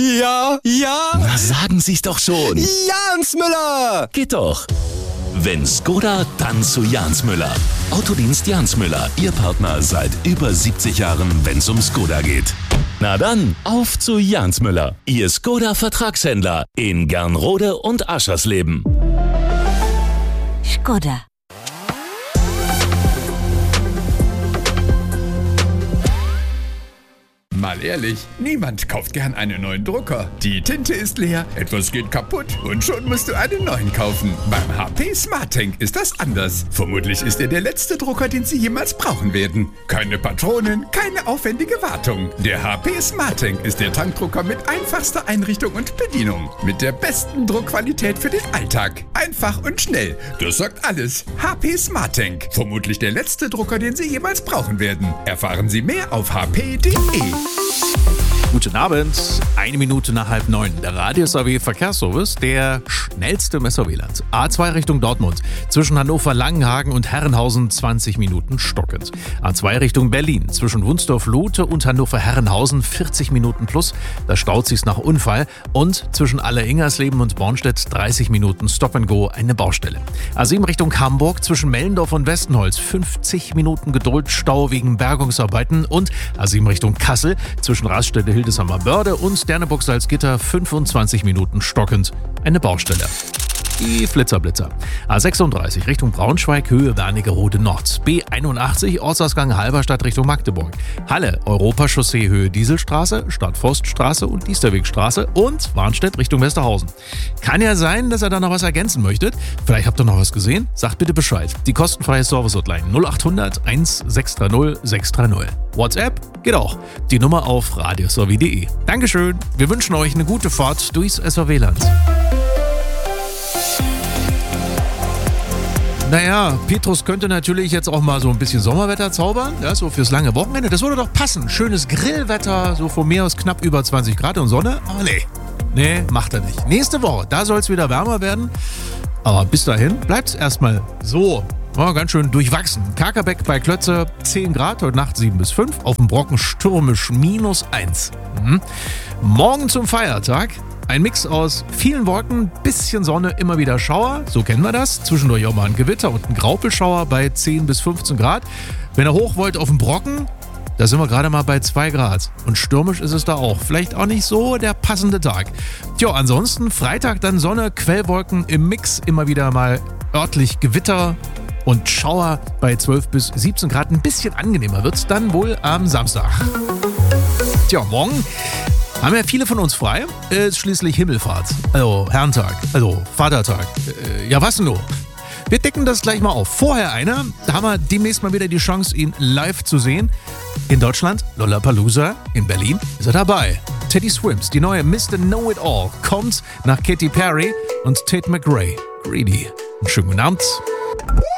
Ja, ja. Na, sagen Sie's doch schon. Jans Müller. Geht doch. Wenn Skoda, dann zu Jans Müller. Autodienst Jans Müller, Ihr Partner seit über 70 Jahren, wenn's um Skoda geht. Na dann, auf zu Jans Müller, Ihr Skoda-Vertragshändler in Gernrode und Aschersleben. Skoda. Mal ehrlich, niemand kauft gern einen neuen Drucker. Die Tinte ist leer, etwas geht kaputt und schon musst du einen neuen kaufen. Beim HP SmartTank ist das anders. Vermutlich ist er der letzte Drucker, den Sie jemals brauchen werden. Keine Patronen, keine aufwendige Wartung. Der HP SmartTank ist der Tankdrucker mit einfachster Einrichtung und Bedienung. Mit der besten Druckqualität für den Alltag. Einfach und schnell. Das sagt alles. HP SmartTank. Vermutlich der letzte Drucker, den Sie jemals brauchen werden. Erfahren Sie mehr auf hp.de. Guten Abend, 1 Minute nach 8:30. Der Radio-SRW Verkehrsservice, der schnellste im SRW-Land. A2 Richtung Dortmund, zwischen Hannover-Langenhagen und Herrenhausen 20 Minuten stockend. A2 Richtung Berlin, zwischen Wunsdorf-Lute und Hannover-Herrenhausen 40 Minuten plus. Da staut sich's nach Unfall. Und zwischen Alle-Ingersleben und Bornstedt 30 Minuten Stop-and-Go, eine Baustelle. A7 Richtung Hamburg, zwischen Mellendorf und Westenholz 50 Minuten Geduldsstau wegen Bergungsarbeiten. Und A7 Richtung Kassel, zwischen Raststätte Hildesheimer Börde und Sterneburg Salzgitter 25 Minuten stockend, eine Baustelle. Die Flitzerblitzer. A36 Richtung Braunschweig, Höhe Wernigerode Nord. B81 Ortsausgang Halberstadt Richtung Magdeburg. Halle Europachaussee Höhe Dieselstraße, Stadtforststraße und Diesterwegstraße und Warnstedt Richtung Westerhausen. Kann ja sein, dass ihr da noch was ergänzen möchtet. Vielleicht habt ihr noch was gesehen? Sagt bitte Bescheid. Die kostenfreie Service-Hotline 0800 1630 630. WhatsApp geht auch. Die Nummer auf radiosrw.de. Dankeschön. Wir wünschen euch eine gute Fahrt durchs SRW-Land. Naja, Petrus könnte natürlich jetzt auch mal so ein bisschen Sommerwetter zaubern, ja, so fürs lange Wochenende. Das würde doch passen. Schönes Grillwetter, so von mir aus knapp über 20 Grad und Sonne. Aber nee, macht er nicht. Nächste Woche, da soll es wieder wärmer werden. Aber bis dahin bleibt es erstmal so. Ja, ganz schön durchwachsen. Kakerbeck bei Klötze 10 Grad, heute Nacht 7 bis 5. Auf dem Brocken stürmisch -1. Morgen zum Feiertag. Ein Mix aus vielen Wolken, bisschen Sonne, immer wieder Schauer. So kennen wir das. Zwischendurch auch mal ein Gewitter und ein Graupelschauer bei 10 bis 15 Grad. Wenn ihr hoch wollt auf dem Brocken, da sind wir gerade mal bei 2 Grad. Und stürmisch ist es da auch. Vielleicht auch nicht so der passende Tag. Tja, ansonsten Freitag dann Sonne, Quellwolken im Mix. Immer wieder mal örtlich Gewitter und Schauer bei 12 bis 17 Grad. Ein bisschen angenehmer wird es dann wohl am Samstag. Tja, morgen haben ja viele von uns frei. Ist schließlich Himmelfahrt, also Herrentag, also Vatertag. Ja, was denn nur? Wir decken das gleich mal auf. Vorher einer, da haben wir demnächst mal wieder die Chance, ihn live zu sehen. In Deutschland, Lollapalooza, in Berlin ist er dabei. Teddy Swims, die neue Mr. Know-It-All, kommt nach Katy Perry und Tate McRae. Greedy. Einen schönen guten Abend.